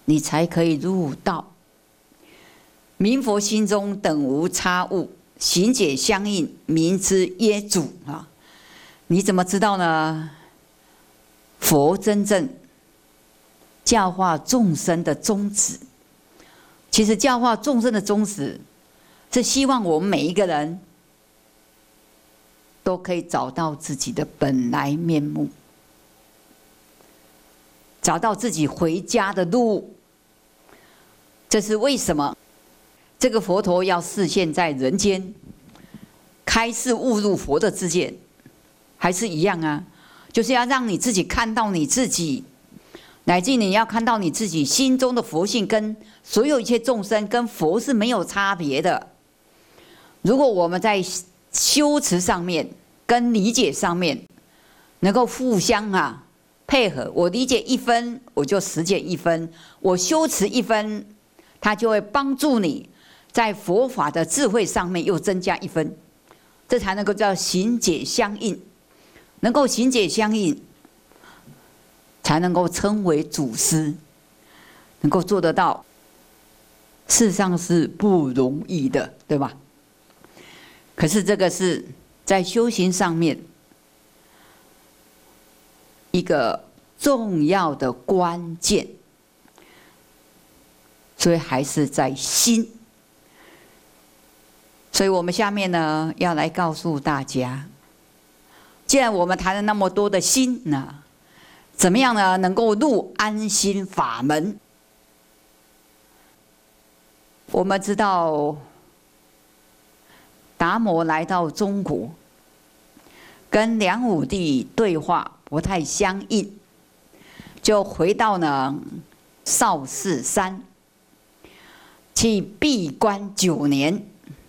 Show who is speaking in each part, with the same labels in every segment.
Speaker 1: 你才可以入道。明佛心中等无差物，行解相应，明之曰主啊！你怎么知道呢？佛真正教化众生的宗旨，其实教化众生的宗旨，是希望我们每一个人都可以找到自己的本来面目，找到自己回家的路。这是为什么这个佛陀要示现在人间，开示悟入佛的知见，还是一样啊，就是要让你自己看到你自己，乃至你要看到你自己心中的佛性跟所有一切众生跟佛是没有差别的。如果我们在修持上面跟理解上面能够互相配合，我理解1分，我就实践1分；我修持1分，它就会帮助你在佛法的智慧上面又增加1分，这才能够叫行解相应。能够行解相应，才能够称为祖师，能够做得到，事实上是不容易的，对吧？可是这个是在修行上面一个重要的关键，所以还是在心。所以我们下面呢要来告诉大家，既然我们谈了那么多的心呢，怎么样呢能够入安心法门？我们知道达摩来到中国，跟梁武帝对话不太相应，就回到呢少室山去闭关9年。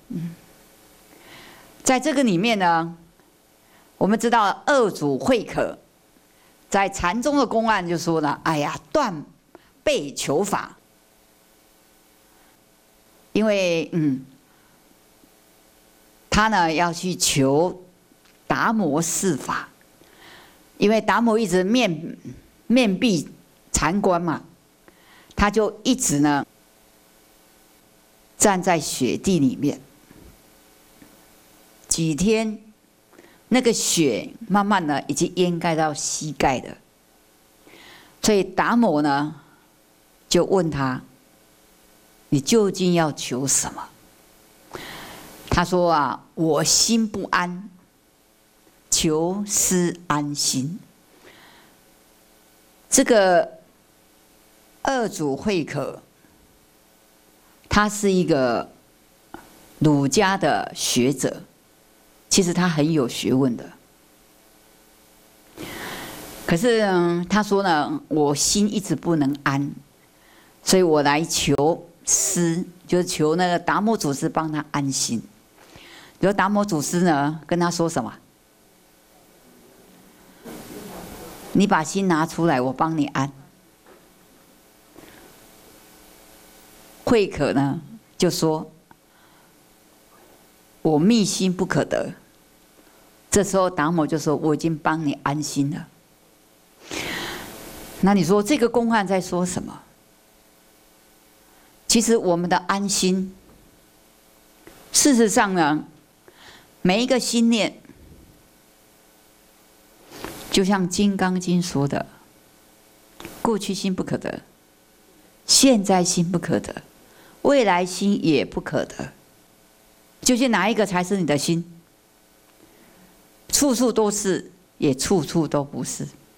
Speaker 1: 在这个里面呢，我们知道二祖慧可在禅宗的公案就说了：“哎呀，断背求法。”因为他呢要去求达摩释法，因为达摩一直面壁禅关嘛，他就一直呢站在雪地里面。几天，那个雪慢慢的已经淹盖到膝盖了，所以达摩呢就问他：“你究竟要求什么？”他说：“我心不安，求思安心。”这个二祖慧可，他是一个儒家的学者。其实他很有学问的，可是他说呢，我心一直不能安，所以我来求师，就是求那个达摩祖师帮他安心。然后达摩祖师呢跟他说什么？你把心拿出来，我帮你安。慧可呢就说：“我密心不可得。”这时候达摩就说：“我已经帮你安心了。”那你说这个公案在说什么？其实我们的安心，事实上呢，每一个心念，就像《金刚经》说的：“过去心不可得，现在心不可得，未来心也不可得。”究竟哪一个才是你的心？处处都是，也处处都不是。